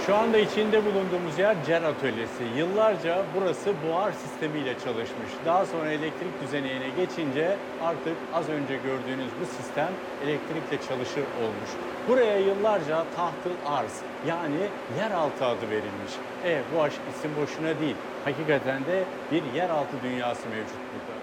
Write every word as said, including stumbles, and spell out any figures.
Şu anda içinde bulunduğumuz yer C E R atölyesi. Yıllarca burası buhar sistemiyle çalışmış. Daha sonra elektrik düzeneğine geçince artık az önce gördüğünüz bu sistem elektrikle çalışır olmuş. Buraya yıllarca tahtıl arz yani yeraltı adı verilmiş. E bu aş- isim boşuna değil. Hakikaten de bir yeraltı dünyası mevcut burada.